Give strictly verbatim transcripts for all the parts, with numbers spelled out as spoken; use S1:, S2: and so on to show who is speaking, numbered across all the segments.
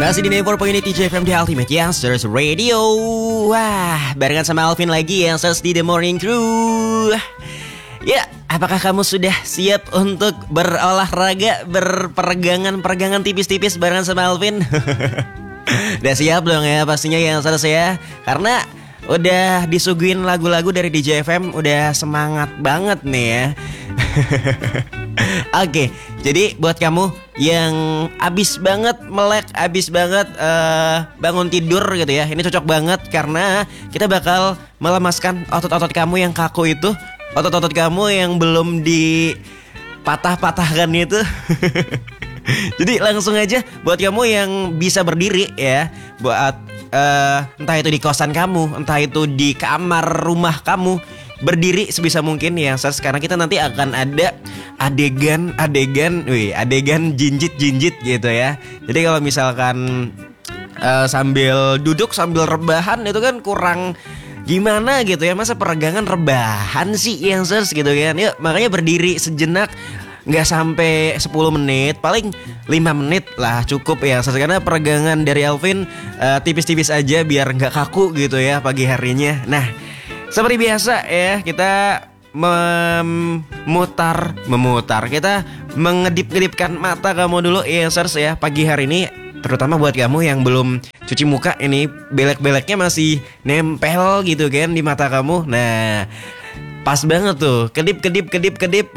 S1: Masih di sembilan puluh empat point delapan J F M The Ultimate Youngsters Radio. Wah, barengan sama Alvin lagi Youngsters di The Morning Crew. Ya, apakah kamu sudah siap untuk berolahraga, berperegangan-peregangan tipis-tipis barengan sama Alvin? Udah siap dong ya pastinya Youngsters ya. Karena udah disuguhin lagu-lagu dari D J F M, udah semangat banget nih ya. Oke, jadi buat kamu yang abis banget melek, abis banget uh, bangun tidur gitu ya, ini cocok banget karena kita bakal melemaskan otot-otot kamu yang kaku itu, otot-otot kamu yang belum dipatah-patahkan itu. Jadi langsung aja buat kamu yang bisa berdiri ya, buat uh, entah itu di kosan kamu, entah itu di kamar rumah kamu, berdiri sebisa mungkin ya, karena kita nanti akan ada adegan-adegan, wih, adegan jinjit-jinjit gitu ya. Jadi kalau misalkan uh, sambil duduk sambil rebahan itu kan kurang gimana gitu ya, masa peregangan rebahan sih yang sers gitu kan. Yuk makanya berdiri sejenak, nggak sampai sepuluh menit, paling lima menit lah cukup ya, karena peregangan dari Alvin uh, tipis-tipis aja biar nggak kaku gitu ya pagi harinya. Nah, seperti biasa ya, kita memutar, memutar, kita mengedip-ngedipkan mata kamu dulu ya, Sers ya, pagi hari ini. Terutama buat kamu yang belum cuci muka, ini belek-beleknya masih nempel gitu kan di mata kamu. Nah, pas banget tuh, kedip-kedip, kedip-kedip.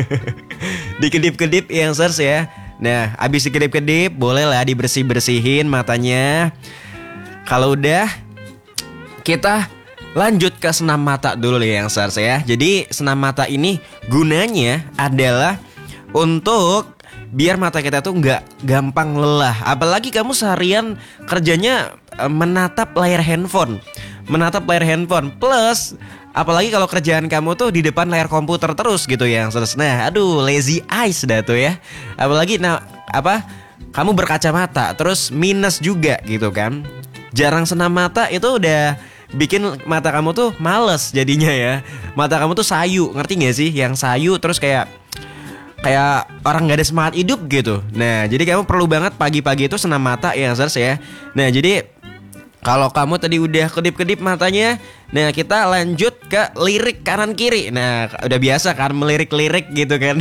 S1: Dikedip-kedip ya, Sers ya. Nah, abis dikedip-kedip, boleh lah dibersih-bersihin matanya. Kalau udah, kita lanjut ke senam mata dulu nih yang Sars ya. Jadi senam mata ini gunanya adalah untuk biar mata kita tuh nggak gampang lelah. Apalagi kamu seharian kerjanya menatap layar handphone, menatap layar handphone. Plus apalagi kalau kerjaan kamu tuh di depan layar komputer terus gitu ya yang Sars. Nah, aduh lazy eyes dah tuh ya. Apalagi nah apa kamu berkacamata terus minus juga gitu kan. Jarang senam mata itu udah bikin mata kamu tuh males jadinya ya. Mata kamu tuh sayu, ngerti gak sih? Yang sayu terus kayak Kayak orang gak ada semangat hidup gitu. Nah jadi kamu perlu banget pagi-pagi itu senam mata ya Sars ya. Nah jadi kalau kamu tadi udah kedip-kedip matanya, nah kita lanjut ke lirik kanan kiri. Nah udah biasa kan melirik-lirik gitu kan.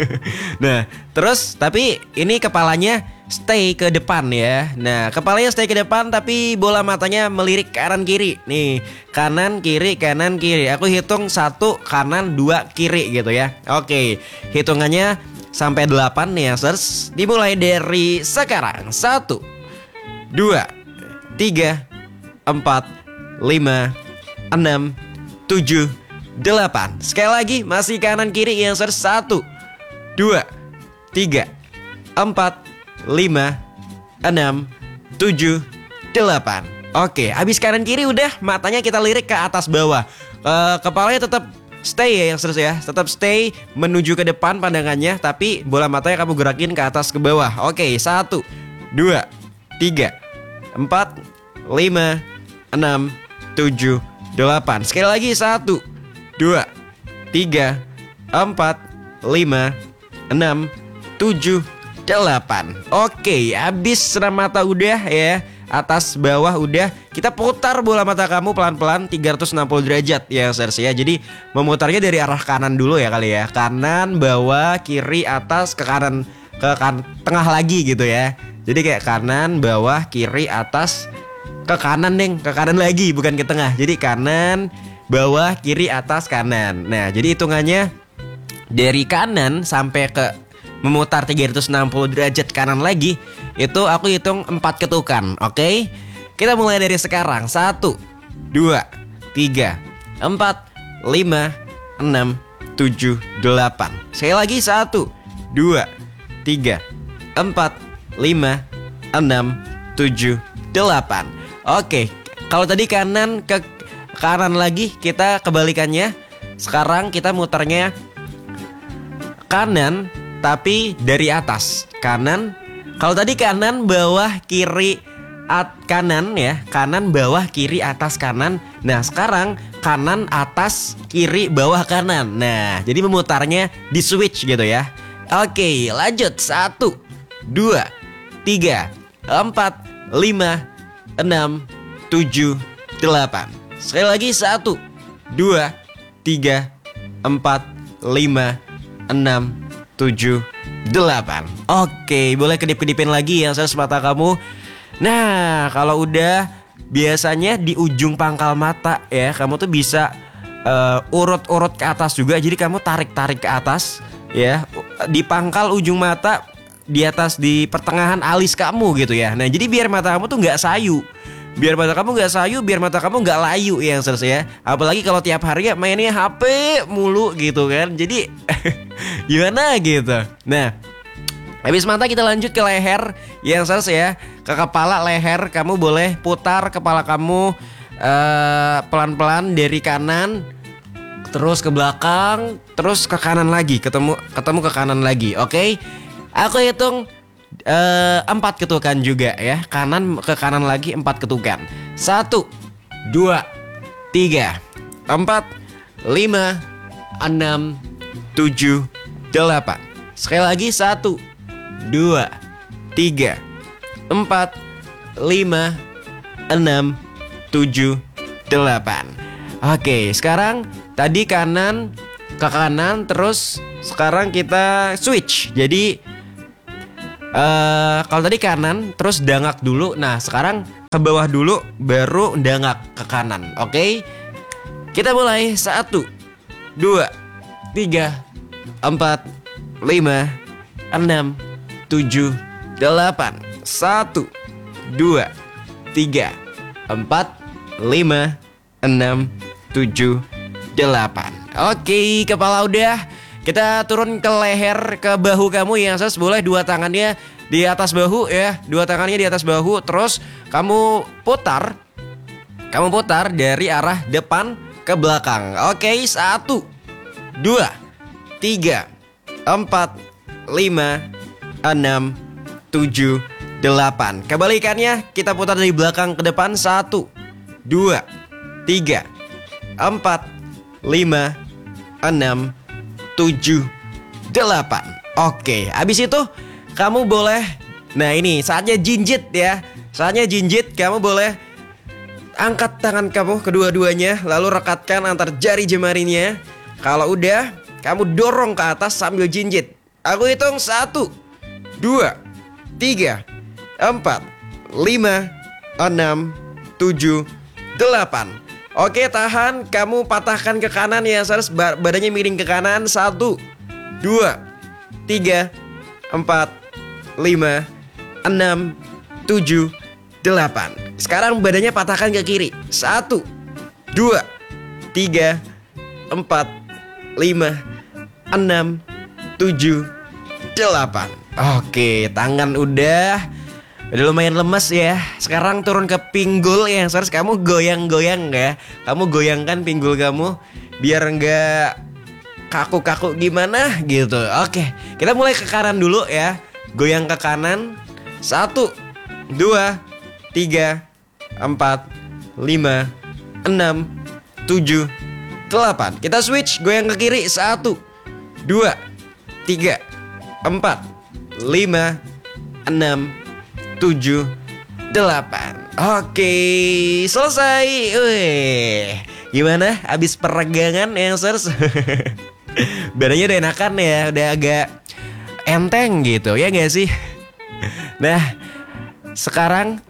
S1: Nah terus tapi ini kepalanya stay ke depan ya. Nah kepalanya stay ke depan tapi bola matanya melirik kanan kiri. Nih kanan kiri kanan kiri. Aku hitung satu kanan dua kiri gitu ya. Oke, hitungannya sampai delapan nih ya Sers. Dimulai dari sekarang. Satu, dua, tiga, empat, lima, enam, tujuh, delapan. Sekali lagi masih kanan kiri yang Sers. Satu, dua, tiga, empat, lima, enam, tujuh, delapan. Oke, habis kanan kiri udah, matanya kita lirik ke atas bawah. uh, Kepalanya tetap stay ya yang Sers ya. Tetap stay menuju ke depan pandangannya, tapi bola matanya kamu gerakin ke atas ke bawah. Oke, satu, dua, tiga, empat, lima, enam, tujuh, delapan. Sekali lagi satu, dua, tiga, empat, lima, enam, tujuh, delapan. Oke, habis senam mata udah ya, atas bawah udah, kita putar bola mata kamu pelan-pelan tiga ratus enam puluh derajat ya Sers ya. Jadi memutarnya dari arah kanan dulu ya kali ya. Kanan, bawah, kiri, atas, ke kanan, ke kan tengah lagi gitu ya. Jadi kayak kanan, bawah, kiri, atas, ke kanan deng, ke kanan lagi bukan ke tengah. Jadi kanan, bawah, kiri, atas, kanan. Nah jadi hitungannya dari kanan sampai ke memutar tiga ratus enam puluh derajat kanan lagi, itu aku hitung empat ketukan. Oke, kita mulai dari sekarang. Satu, dua, tiga, empat, lima, enam, tujuh, delapan. Sekali lagi. Satu, dua, tiga, empat, lima, enam, tujuh, delapan. Oke, kalau tadi kanan ke kanan lagi, kita kebalikannya. Sekarang kita muternya kanan tapi dari atas. Kanan. Kalau tadi kanan, bawah, kiri, at kanan ya. Kanan, bawah, kiri, atas, kanan. Nah sekarang kanan, atas, kiri, bawah, kanan. Nah jadi memutarnya di switch gitu ya. Oke lanjut. Satu, dua, tiga, empat, lima, enam, tujuh, delapan. Sekali lagi satu, dua, tiga, empat, lima, enam, tujuh, delapan. Oke, boleh kedip-kedipin lagi yang saya mata kamu. Nah, kalau udah biasanya di ujung pangkal mata ya, kamu tuh bisa uh, urut-urut ke atas juga. Jadi kamu tarik-tarik ke atas ya, di pangkal ujung mata, di atas di pertengahan alis kamu gitu ya. Nah, jadi biar mata kamu tuh nggak sayu. Biar mata kamu gak sayu, biar mata kamu gak layu ya selesai ya. Apalagi kalau tiap hari ya mainnya H P mulu gitu kan. Jadi gimana gitu. Nah, habis mata kita lanjut ke leher yang selesai ya. Ke kepala, leher, kamu boleh putar kepala kamu uh, pelan-pelan dari kanan terus ke belakang, terus ke kanan lagi, ketemu ketemu ke kanan lagi. Oke, okay? Aku hitung Uh, empat ketukan juga ya. Kanan ke kanan lagi empat ketukan. Satu, dua, tiga, empat, lima, enam, tujuh, delapan. Sekali lagi satu, dua, tiga, empat, lima, enam, tujuh, delapan. Oke, sekarang tadi kanan ke kanan, terus sekarang kita switch. Jadi Uh, kalau tadi kanan terus dangak dulu. Nah sekarang ke bawah dulu baru dangak ke kanan. Oke, okay? Kita mulai. Satu, dua, tiga, empat, lima, enam, tujuh, delapan. Satu, dua, tiga, empat, lima, enam, tujuh, delapan. Oke, okay, kepala udah. Kita turun ke leher, ke bahu kamu yang ses, boleh dua tangannya di atas bahu ya. Dua tangannya di atas bahu. Terus kamu putar. Kamu putar dari arah depan ke belakang. Oke, satu, dua, tiga, empat, lima, enam, tujuh, delapan. Kebalikannya kita putar dari belakang ke depan. Satu, dua, tiga, empat, lima, enam, tujuh, delapan. Oke, habis itu kamu boleh, nah ini saatnya jinjit ya. Saatnya jinjit, kamu boleh angkat tangan kamu kedua-duanya, lalu rekatkan antar jari jemarinya. Kalau udah, kamu dorong ke atas sambil jinjit. Aku hitung satu, dua, tiga, empat, lima, enam, tujuh, delapan. Oke, tahan, kamu patahkan ke kanan ya, harus badannya miring ke kanan. Satu, dua, tiga, empat, lima, enam, tujuh, delapan. Sekarang badannya patahkan ke kiri. Satu, dua, tiga, empat, lima, enam, tujuh, delapan. Oke, tangan udah. Udah lumayan lemes ya. Sekarang turun ke pinggul yang harus kamu goyang-goyang ya. Kamu goyangkan pinggul kamu biar enggak kaku-kaku gimana gitu. Oke, kita mulai ke kanan dulu ya. Goyang ke kanan. Satu, dua, tiga, empat, lima, enam, tujuh, delapan. Kita switch, goyang ke kiri. Satu, dua, tiga, empat, lima, enam, tujuh, delapan. Oke, selesai. Wih, gimana? Abis peregangan yang sers. Badannya udah enakan ya, udah agak enteng gitu ya gak sih? Nah, sekarang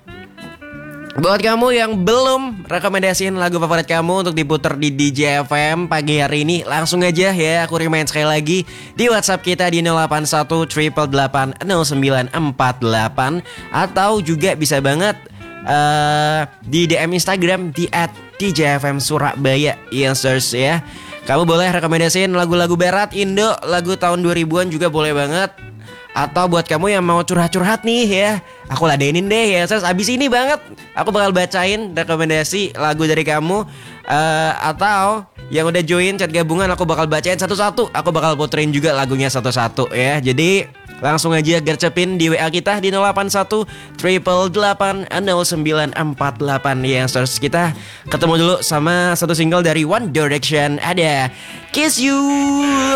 S1: buat kamu yang belum rekomendasiin lagu favorit kamu untuk diputar di D J F M pagi hari ini, langsung aja ya aku remind sekali lagi di WhatsApp kita di nol delapan satu delapan delapan delapan nol sembilan empat delapan. Atau juga bisa banget uh, di D M Instagram di at D J F M Surabaya yang search ya. Kamu boleh rekomendasiin lagu-lagu barat, Indo, lagu tahun dua ribuan juga boleh banget. Atau buat kamu yang mau curhat-curhat nih ya, aku ladenin deh ya. Terus abis ini banget aku bakal bacain rekomendasi lagu dari kamu. uh, Atau yang udah join chat gabungan, aku bakal bacain satu-satu. Aku bakal puterin juga lagunya satu-satu ya. Jadi langsung aja gercepin di W A kita di nol delapan satu delapan delapan delapan nol sembilan empat delapan ya. Terus kita ketemu dulu sama satu single dari One Direction, ada Kiss You.